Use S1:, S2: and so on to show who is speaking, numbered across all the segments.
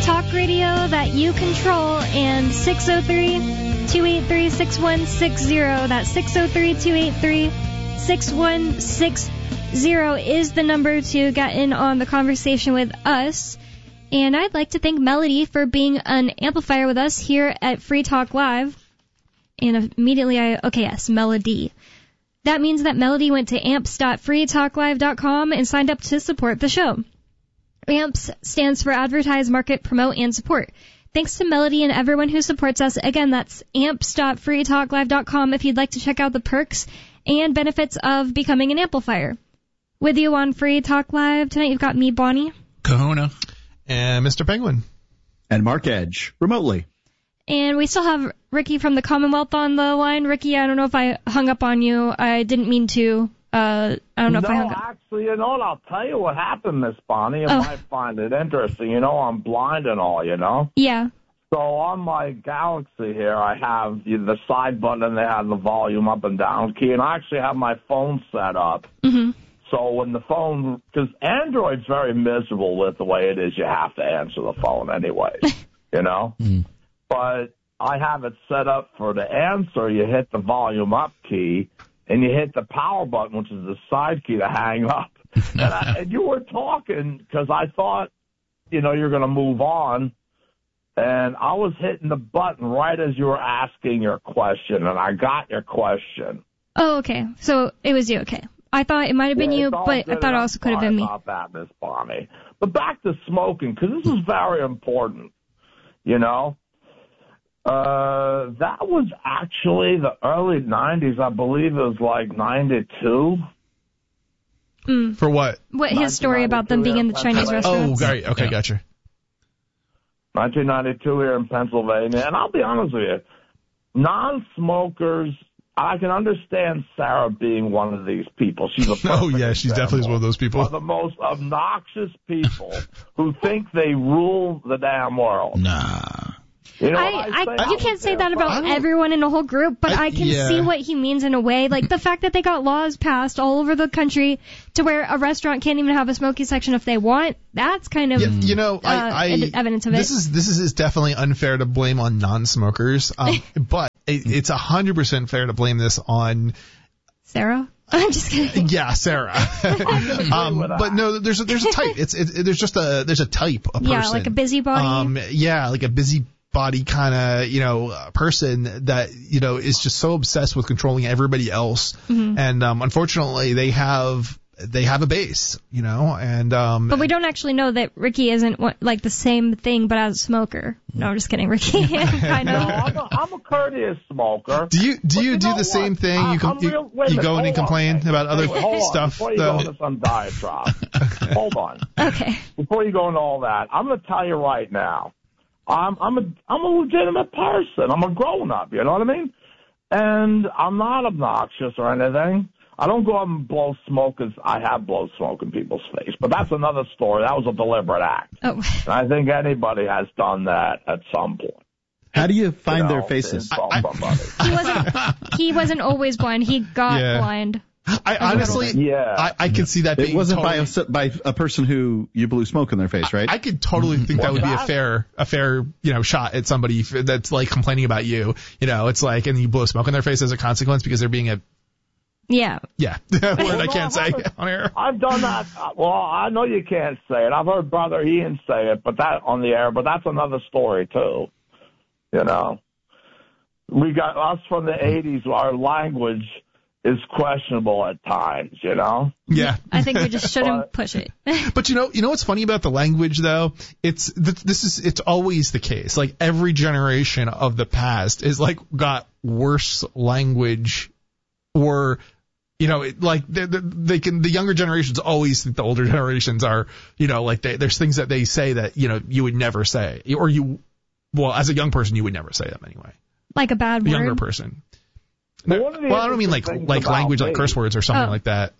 S1: talk radio that you control, and 603-283-6160. That's 603-283-6160 is the number to get in on the conversation with us. And I'd like to thank Melody for being an amplifier with us here at Free Talk Live. And immediately Melody. That means that Melody went to amps.freetalklive.com and signed up to support the show. AMPS stands for Advertise, Market, Promote, and Support. Thanks to Melody and everyone who supports us. Again, that's amps.freetalklive.com if you'd like to check out the perks and benefits of becoming an amplifier. With you on Free Talk Live tonight, you've got me, Bonnie.
S2: Kahuna.
S3: And Mr. Penguin.
S4: And Mark Edge, remotely.
S1: And we still have Ricky from the Commonwealth on the line. Ricky, I don't know if I hung up on you. I didn't mean to. I don't know if I hung up.
S5: No, actually, you know what? I'll tell you what happened, Miss Bonnie. You might find it interesting. You know, I'm blind and all, you know?
S1: Yeah.
S5: So on my Galaxy here, I have the side button and they have the volume up and down key, and I actually have my phone set up.
S1: Mm-hmm.
S5: So when the phone, because Android's very miserable with the way it is, you have to answer the phone anyway, you know?
S2: Mm.
S5: But I have it set up for the answer. You hit the volume up key, and you hit the power button, which is the side key, to hang up. And you were talking because I thought, you know, you're going to move on. And I was hitting the button right as you were asking your question, and I got your question.
S1: Oh, okay. So it was you. Okay. I thought it might have been you, but I thought it also could have been me.
S5: About that, Miss Bonnie. But back to smoking, because this is very important, you know. That was actually the early 90s. I believe it was like 92.
S1: Mm.
S3: For what?
S1: What, his story about them being in the Chinese restaurants?
S3: Oh, right. Okay, gotcha.
S5: 1992 here in Pennsylvania. And I'll be honest with you, non-smokers, I can understand Sarah being one of these people. She's a
S3: oh, yeah, she's definitely one of those people.
S5: One of the most obnoxious people who think they rule the damn world.
S2: Nah.
S5: You know
S1: you can't say that about everyone in the whole group, but I can see what he means in a way. Like the fact that they got laws passed all over the country to where a restaurant can't even have a smoking section if they want. That's kind of evidence of it.
S3: This is definitely unfair to blame on non-smokers, but it's 100% fair to blame this on
S1: Sarah. I'm just kidding.
S3: Yeah, Sarah. But no, there's a type. There's a type of person.
S1: Yeah, like a busybody.
S3: Like a busybody kind of, person that, is just so obsessed with controlling everybody else. Mm-hmm. And, unfortunately they have a base, and,
S1: but we don't actually know that Ricky isn't like the same thing, but as a smoker. No, I'm just kidding, Ricky. Kind of.
S5: No, I'm a courteous smoker.
S3: Do you do the same thing? You go in and complain about other stuff,
S5: before you go into some diatribe. Hold on.
S1: Okay.
S5: Before you go into all that, I'm going to tell you right now. I'm a legitimate person. I'm a grown up, you know what I mean? And I'm not obnoxious or anything. I don't go up and blow smoke as I have blown smoke in people's face. But that's another story. That was a deliberate act.
S1: Oh.
S5: And I think anybody has done that at some point.
S4: How do you find their faces?
S1: He wasn't always blind. He got blind.
S3: I honestly, I could see that being.
S4: It wasn't by a person who you blew smoke in their face, right? I
S3: could totally think that would be a fair, shot at somebody that's like complaining about you. It's like, and you blow smoke in their face as a consequence because they're being a.
S1: Yeah.
S3: Yeah. Word I can't say on air.
S5: I've done that. Well, I know you can't say it. I've heard Brother Ian say it, but that's another story too. We got us from the 80s. Our language is questionable at times,
S3: Yeah.
S1: I think we just shouldn't push it.
S3: But you know what's funny about the language though? It's always the case. Like every generation of the past is like got worse language, or the younger generations always think the older generations are, there's things that they say that, you would never say, or as a young person, you would never say them anyway.
S1: Like a bad word?
S3: Younger person. No, I don't mean like language, like curse words or something like that.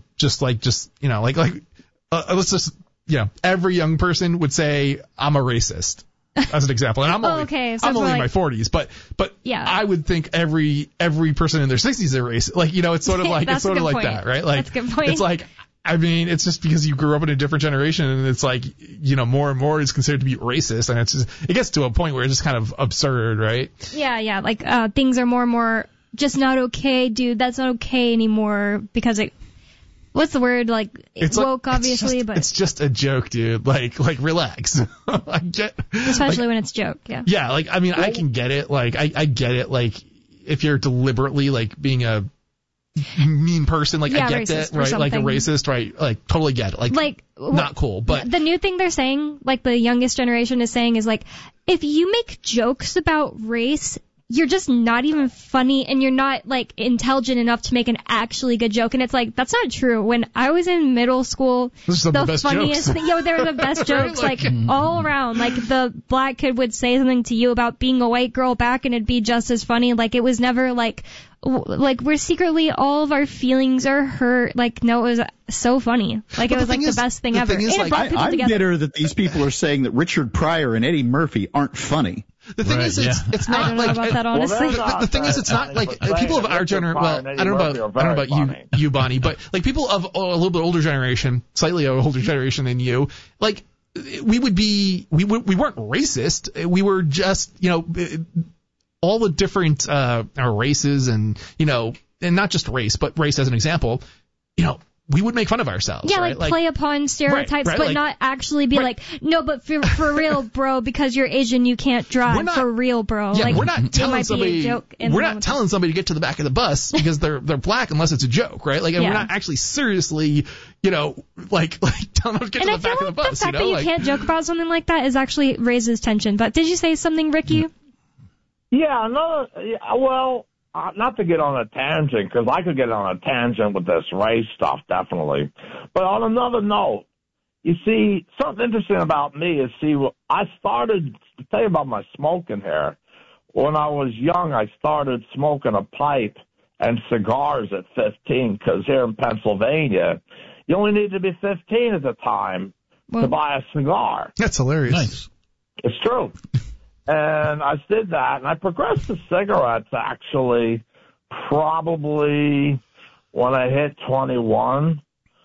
S3: Every young person would say, I'm a racist, as an example. And I'm only in my 40s, but
S1: yeah.
S3: I would think every person in their 60s is a racist. Like, it's sort of like, that, right? Like,
S1: that's a good point.
S3: It's like, I mean, it's just because you grew up in a different generation, and it's like, more and more is considered to be racist, and it gets to a point where it's just kind of absurd, right?
S1: Yeah, like things are more and more just not okay, dude. That's not okay anymore because what's the word? Like, it's woke, obviously, but
S3: it's just a joke, dude. Like relax.
S1: Especially when it's joke, yeah.
S3: Yeah, like, I mean, I can get it. Like, I get it. Like, if you're deliberately like being a mean person, like, I get that, right? Like a racist, right? Like, totally get it. Like not cool. But
S1: the new thing they're saying, like the youngest generation is saying, is like, if you make jokes about race, you're just not even funny, and you're not like intelligent enough to make an actually good joke. And it's like, that's not true. When I was in middle school, the funniest thing, they were the best jokes, like all around. Like the black kid would say something to you about being a white girl back, and it'd be just as funny. Like, it was never like we're secretly, all of our feelings are hurt. Like, no, it was so funny. Like, it was like the best thing ever. And it brought people together.
S4: I'm bitter that these people are saying that Richard Pryor and Eddie Murphy aren't funny.
S3: The thing is, it's not
S1: I don't know
S3: like
S1: about that, honestly.
S3: The thing is, it's not like people of our generation. Well, I don't know about you, Bonnie, but like people of a little bit older generation, slightly older generation than you, like we weren't racist. We were just, all the different races, and and not just race, but race as an example, we would make fun of ourselves.
S1: Yeah,
S3: right?
S1: like play upon stereotypes,
S3: right,
S1: but
S3: like,
S1: not actually be like, no, but for real, bro, because you're Asian, you can't drive. For real, bro.
S3: Yeah,
S1: like,
S3: we're not telling somebody.
S1: We're not
S3: telling somebody to get to the back of the bus because they're black, unless it's a joke, right? Like, and we're not actually seriously, like telling them to get to the back of the bus.
S1: The fact that you can't joke about something like that is actually raises tension. But did you say something, Ricky?
S5: Yeah, well, not to get on a tangent, because I could get on a tangent with this race stuff, definitely. But on another note, you see, something interesting about me is, I started, to tell you about my smoking here, when I was young, I started smoking a pipe and cigars at 15, because here in Pennsylvania, you only need to be 15 at the time to buy a cigar.
S3: That's hilarious.
S4: Nice.
S5: It's true. And I did that, and I progressed to cigarettes, actually, probably when I hit 21.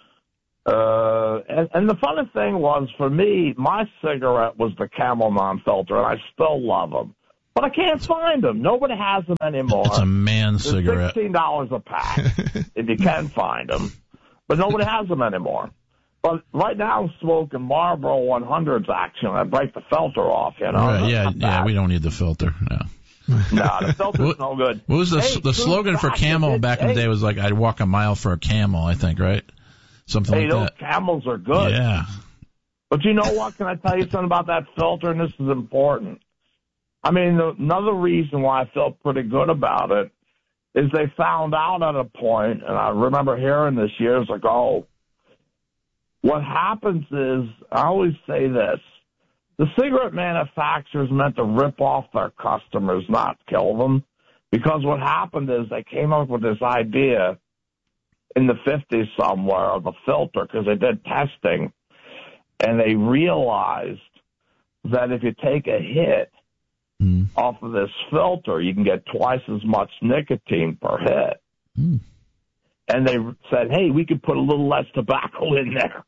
S5: And the funny thing was, for me, my cigarette was the Camel non-filter, and I still love them. But I can't find them. Nobody has them anymore.
S2: It's a man cigarette.
S5: They're $16 a pack, if you can find them. But nobody has them anymore. But right now I'm smoking Marlboro 100s, actually. I break the filter off,
S2: Right, yeah, we don't need the filter. No.
S5: No, the filter's no good.
S2: What was the slogan for Camel back in the day? Was like, I'd walk a mile for a camel, I think, right? Something like that.
S5: Those Camels are good.
S2: Yeah.
S5: But you know what? Can I tell you something about that filter? And this is important. I mean, another reason why I felt pretty good about it is they found out at a point, and I remember hearing this years ago, what happens is, I always say this, the cigarette manufacturers meant to rip off their customers, not kill them. Because what happened is they came up with this idea in the 50s somewhere of a filter, because they did testing, and they realized that if you take a hit off of this filter, you can get twice as much nicotine per hit. And they said, hey, we could put a little less tobacco in there,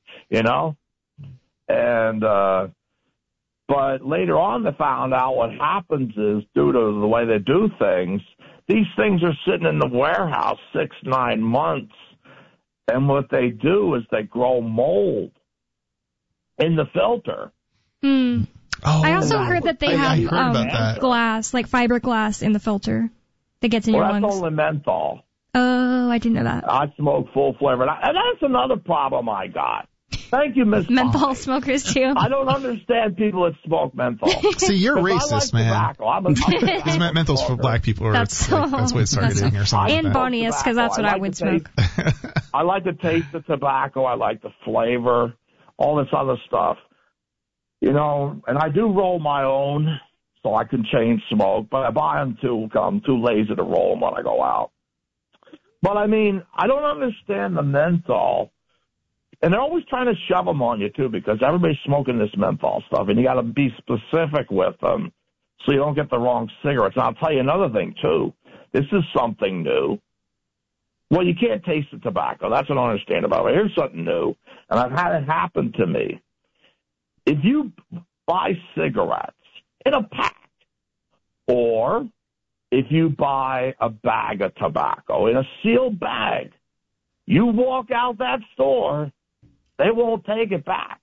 S5: And, but later on they found out what happens is, due to the way they do things, these things are sitting in the warehouse 6-9 months. And what they do is they grow mold in the filter.
S3: Oh,
S1: I also heard that they have glass, like fiberglass in the filter that gets in your lungs.
S5: That's only menthol.
S1: Oh, I didn't know that.
S5: I smoke full flavor. And that's another problem I got. Thank you, Miss
S1: Menthol smokers, too.
S5: I don't understand people that smoke menthol.
S3: See, you're racist, man.
S5: Because
S3: menthol's for black people, or that's what it's targeting, or something.
S1: And Bonniest, because that's what I would smoke.
S5: I like to taste the tobacco. I like the flavor, all this other stuff. And I do roll my own, so I can chain smoke, but I buy them too, because I'm too lazy to roll them when I go out. But, I mean, I don't understand the menthol. And they're always trying to shove them on you, too, because everybody's smoking this menthol stuff, and you got to be specific with them so you don't get the wrong cigarettes. And I'll tell you another thing, too. This is something new. Well, you can't taste the tobacco. That's what I don't understand about it. Here's something new, and I've had it happen to me. If you buy cigarettes in a pack, or if you buy a bag of tobacco in a sealed bag, you walk out that store, they won't take it back.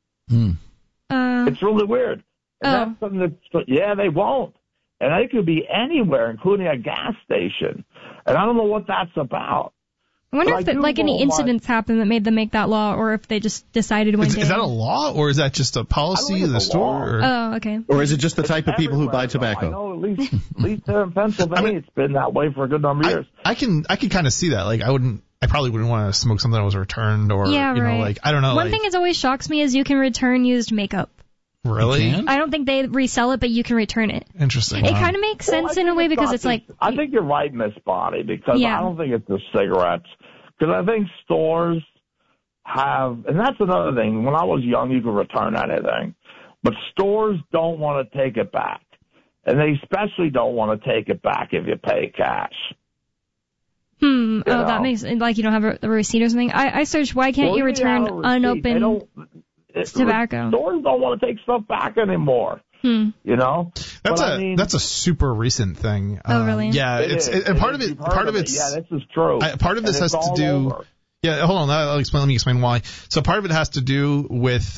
S5: It's really weird. And that's something that, yeah, they won't. And it could be anywhere, including a gas station. And I don't know what that's about.
S1: I wonder if any incidents happened that made them make that law, or if they just decided one day.
S3: Is that a law, or is that just a policy in the store?
S1: Oh, okay.
S4: Or is it just the type of people who buy tobacco?
S5: I know at least here in Pennsylvania, it's been that way for a good number of years.
S3: I can kind of see that. Like, I probably wouldn't want to smoke something that was returned, or
S1: yeah,
S3: you know, like, I don't know.
S1: One thing that always shocks me is you can return used makeup.
S3: Really?
S1: I don't think they resell it, but you can return it.
S3: Interesting.
S1: It kind of makes sense in a way because it's like.
S5: I think you're right, Miss Bonnie, because I don't think it's the cigarettes. Because I think stores have, and that's another thing. When I was young, you could return anything. But stores don't want to take it back. And they especially don't want to take it back if you pay cash.
S1: Oh, that makes, like, you don't have a receipt or something? I searched, why can't you return unopened tobacco?
S5: Stores don't want to take stuff back anymore. You know?
S3: That's a super recent thing.
S1: Oh, really?
S3: Yeah, and part of it.
S5: Yeah, this is true.
S3: Part of this has to do. Over. Yeah, hold on. Let me explain why. So part of it has to do with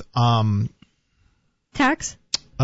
S1: tax.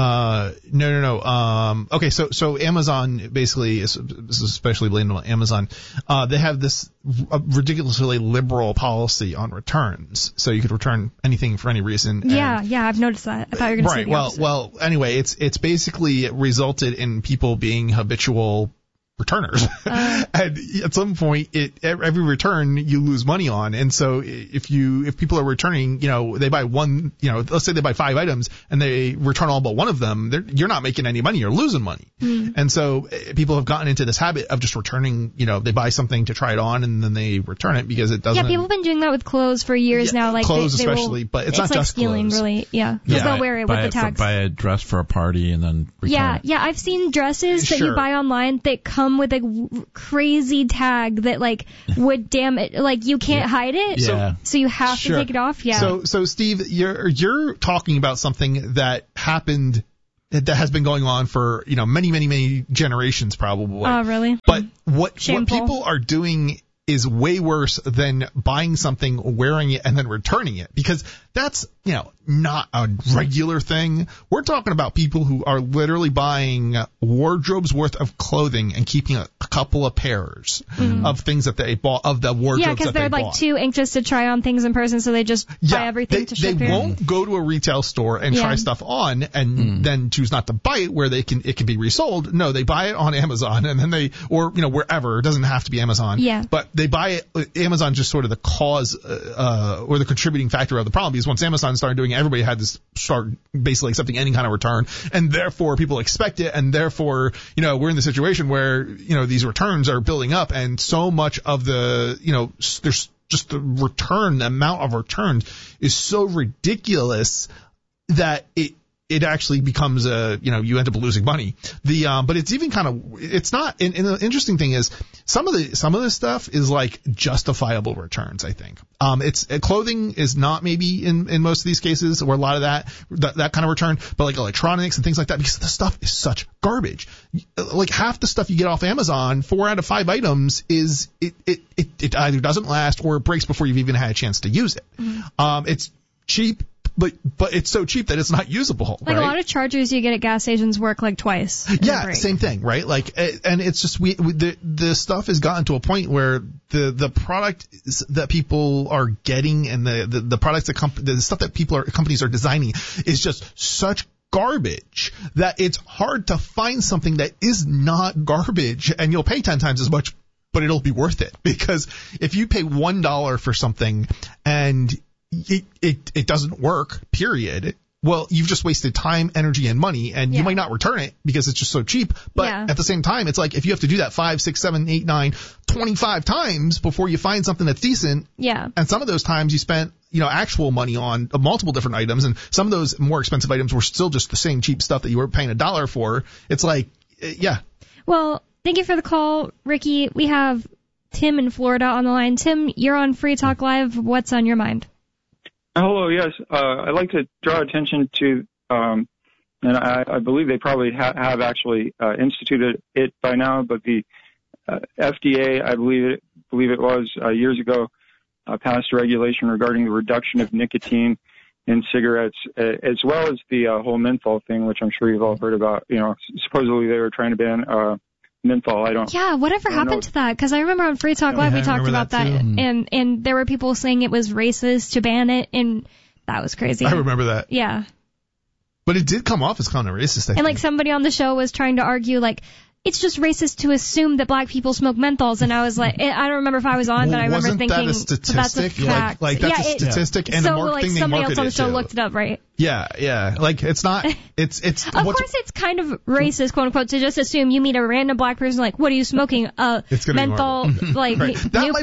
S3: No. Okay, so Amazon basically this is especially blamed on Amazon. They have this ridiculously liberal policy on returns, so you could return anything for any reason.
S1: Yeah, I've noticed that. I thought you were going to say the opposite.
S3: Well, anyway, it's basically resulted in people being habitual returners. And at some point, every return you lose money on. And so if people are returning, they buy one, let's say they buy 5 items and they return all but one of them, you're not making any money, you're losing money. And so people have gotten into this habit of just returning, they buy something to try it on and then they return it because it doesn't.
S1: Yeah, people have been doing that with clothes for years now. Like
S3: clothes
S1: they
S3: especially, but it's not
S1: like
S3: just
S1: stealing,
S3: clothes.
S1: Really. Yeah. Because they'll wear it with the tax.
S2: Buy a dress for a party and then return it.
S1: Yeah, I've seen dresses that you buy online that come with a crazy tag that like would damage, like you can't hide it.
S2: Yeah.
S1: So you have to take it off. Yeah.
S3: So Steve, you're talking about something that happened that has been going on for many generations probably.
S1: Oh, really?
S3: But what people are doing is way worse than buying something, wearing it, and then returning it, because that's not a regular thing. We're talking about people who are literally buying wardrobes worth of clothing and keeping a couple of pairs of things that they bought, of the wardrobes that they bought.
S1: Yeah, because they're like too anxious to try on things in person, so they just buy everything to ship here.
S3: They won't go to a retail store and try stuff on and then choose not to buy it where it can be resold. No, they buy it on Amazon and then or wherever. It doesn't have to be Amazon.
S1: Yeah.
S3: But they buy it. Amazon just sort of the cause or the contributing factor of the problem, because once Amazon started doing it, everybody had to start basically accepting any kind of return, and therefore people expect it, and therefore we're in the situation where these returns are building up, and so much of the there's just the amount of returns is so ridiculous that it actually becomes you end up losing money. But it's even it's not. And the interesting thing is some of this stuff is like justifiable returns. I think it's clothing is not maybe in most of these cases, or a lot of that kind of return, but like electronics and things like that, because the stuff is such garbage. Like half the stuff you get off Amazon, 4 out of 5 items is it either doesn't last or it breaks before you've even had a chance to use it. It's cheap. But it's so cheap that it's not usable.
S1: Like
S3: right?
S1: A lot of chargers you get at gas stations work like twice.
S3: Yeah, same thing, right? Like, and it's just the stuff has gotten to a point where the product that people are getting and the products the stuff that companies are designing is just such garbage that it's hard to find something that is not garbage, and you'll pay 10 times as much, but it'll be worth it, because if you pay $1 for something and it doesn't work, period. Well, you've just wasted time, energy, and money, and you might not return it because it's just so cheap. But at the same time, it's like if you have to do that 5, 6, 7, 8, 9, 25 times before you find something that's decent. Yeah. And some of those times you spent, actual money on multiple different items, and some of those more expensive items were still just the same cheap stuff that you were paying $1 for. It's like,
S1: Well, thank you for the call, Ricky. We have Tim in Florida on the line. Tim, you're on Free Talk Live. What's on your mind?
S6: Hello, yes. I'd like to draw attention to, and I believe they probably have actually instituted it by now, but the FDA, I believe it was years ago, passed a regulation regarding the reduction of nicotine in cigarettes, as well as the whole menthol thing, which I'm sure you've all heard about. Supposedly they were trying to ban menthol.
S1: Yeah, whatever happened to that? Because I remember on Free Talk Live we talked about that, and there were people saying it was racist to ban it, and that was crazy.
S3: I remember that.
S1: Yeah.
S3: But it did come off as kind of racist, I think.
S1: And somebody on the show was trying to argue it's just racist to assume that black people smoke menthols, and I was like, I don't remember if I was on, but I remember thinking
S3: that a statistic?
S1: That's a fact.
S3: That's a statistic, and
S1: so
S3: the thing they
S1: somebody else on the
S3: marketed
S1: show
S3: to.
S1: looked it up, right?
S3: Yeah. It's not. It's.
S1: Of course, it's kind of racist, quote unquote, to just assume you meet a random black person what are you smoking?
S3: It's gonna
S1: menthol,
S3: be right. That